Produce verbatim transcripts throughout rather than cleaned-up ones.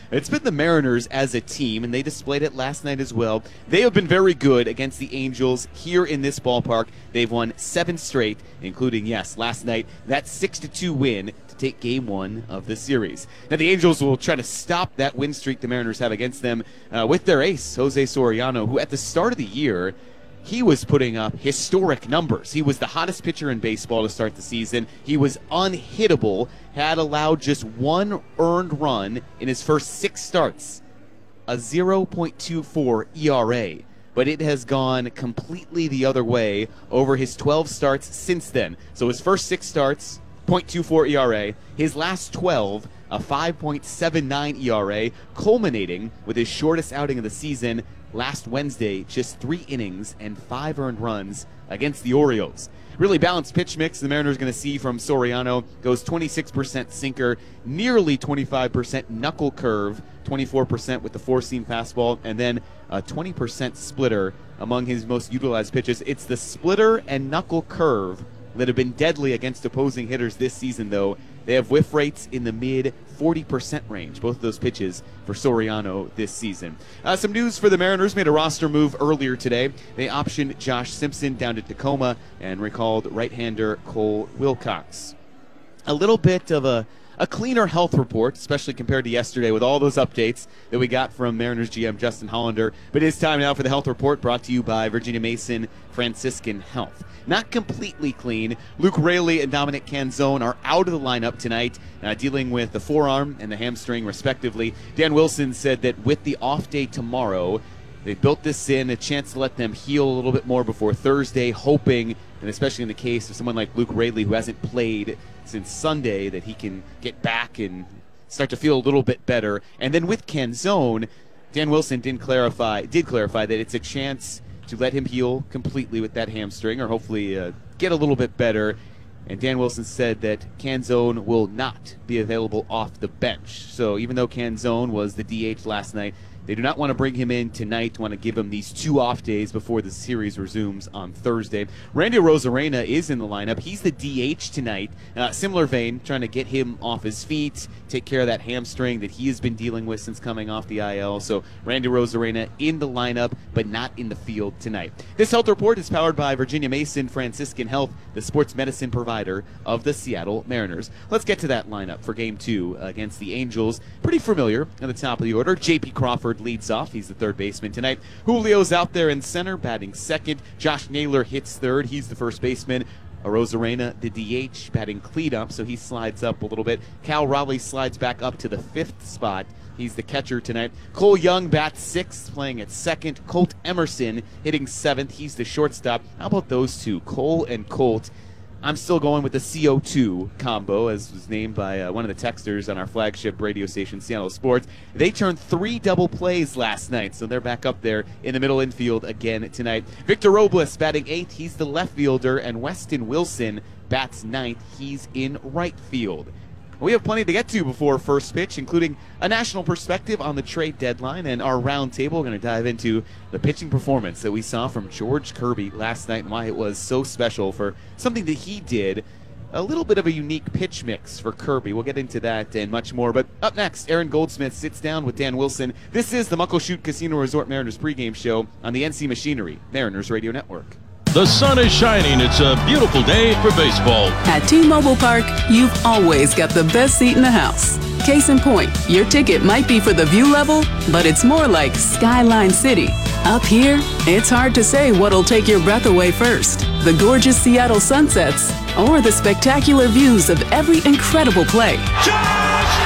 It's been the Mariners as a team, and they displayed it last night as well. They have been very good against the Angels here in this ballpark. They've won seven straight, including, yes, last night, that six to two win to take game one of the series. Now, the Angels will try to stop that win streak the Mariners have against them uh, with their ace, Jose Soriano, who at the start of the year, he was putting up historic numbers. He was the hottest pitcher in baseball to start the season. He was unhittable, had allowed just one earned run in his first six starts, a zero point two four E R A. But it has gone completely the other way over his twelve starts since then. So his first six starts, point two four E R A. His last twelve, a five point seven nine E R A, culminating with his shortest outing of the season last Wednesday, just three innings and five earned runs against the Orioles. Really balanced pitch mix the Mariners going to see from Soriano. Goes twenty-six percent sinker, nearly twenty-five percent knuckle curve, twenty-four percent with the four-seam fastball, and then a twenty percent splitter among his most utilized pitches. It's the splitter and knuckle curve that have been deadly against opposing hitters this season, though. They have whiff rates in the mid forty percent range, both of those pitches for Soriano this season. Uh, some news for the Mariners: made a roster move earlier today. They optioned Josh Simpson down to Tacoma and recalled right-hander Cole Wilcox. A little bit of a A cleaner health report, especially compared to yesterday with all those updates that we got from Mariners G M Justin Hollander. But it is time now for the health report, brought to you by Virginia Mason Franciscan Health. Not completely clean. Luke Raley and Dominic Canzone are out of the lineup tonight, uh, dealing with the forearm and the hamstring, respectively. Dan Wilson said that with the off day tomorrow, they built this in, a chance to let them heal a little bit more before Thursday, hoping, and especially in the case of someone like Luke Raley, who hasn't played since Sunday, that he can get back and start to feel a little bit better. And then with Canzone, Dan Wilson did clarify, did clarify that it's a chance to let him heal completely with that hamstring, or hopefully uh, get a little bit better. And Dan Wilson said that Canzone will not be available off the bench. So even though Canzone was the D H last night, they do not want to bring him in tonight, want to give him these two off days before the series resumes on Thursday. Randy Arozarena is in the lineup. He's the D H tonight. Uh, similar vein, trying to get him off his feet, take care of that hamstring that he has been dealing with since coming off the I L. So Randy Arozarena in the lineup, but not in the field tonight. This health report is powered by Virginia Mason Franciscan Health, the sports medicine provider of the Seattle Mariners. Let's get to that lineup for game two against the Angels. Pretty familiar at the top of the order. J P Crawford leads off. He's the third baseman tonight. Julio's out there in center, batting second. Josh Naylor hits third. He's the first baseman. Arozarena, the D H, batting cleanup, so he slides up a little bit. Cal Raleigh slides back up to the fifth spot. He's the catcher tonight. Cole Young bats sixth, playing at second. Colt Emerson hitting seventh. He's the shortstop. How about those two, Cole and Colt? I'm still going with the C O two combo, as was named by uh, one of the texters on our flagship radio station, Seattle Sports. They turned three double plays last night, so they're back up there in the middle infield again tonight. Victor Robles batting eighth. He's the left fielder, and Weston Wilson bats ninth. He's in right field. We have plenty to get to before first pitch, including a national perspective on the trade deadline and our round table. We're going to dive into the pitching performance that we saw from George Kirby last night and why it was so special for something that he did. A little bit of a unique pitch mix for Kirby. We'll get into that and much more. But up next, Aaron Goldsmith sits down with Dan Wilson. This is the Muckleshoot Casino Resort Mariners pregame show on the N C Machinery Mariners Radio Network. The sun is shining. It's a beautiful day for baseball. At T-Mobile Park, you've always got the best seat in the house. Case in point, your ticket might be for the view level, but it's more like Skyline City. Up here, it's hard to say what'll take your breath away first. The gorgeous Seattle sunsets or the spectacular views of every incredible play. Josh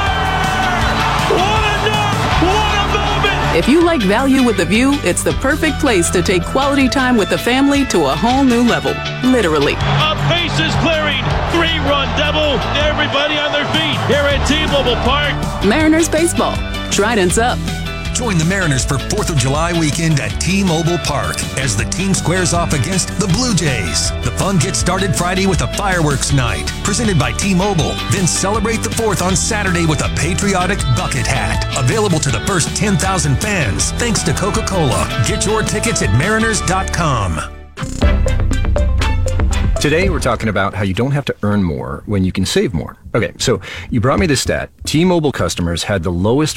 Naylor! What a dunk! What a moment! If you like value with a view, it's the perfect place to take quality time with the family to a whole new level. Literally. A bases clearing, three-run double. Everybody on their feet here at T-Mobile Park. Mariners baseball. Trident's up. Join the Mariners for fourth of July weekend at T-Mobile Park as the team squares off against the Blue Jays. The fun gets started Friday with a fireworks night presented by T-Mobile. Then celebrate the fourth on Saturday with a patriotic bucket hat. Available to the first ten thousand fans thanks to Coca-Cola. Get your tickets at mariners dot com. Today, we're talking about how you don't have to earn more when you can save more. Okay, so you brought me this stat. T-Mobile customers had the lowest